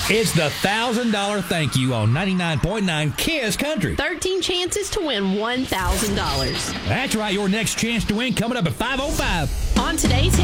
It's the $1,000 thank you on 99.9 KISS Country. 13 chances to win $1,000. That's right. Your next chance to win coming up at 5:05. On today's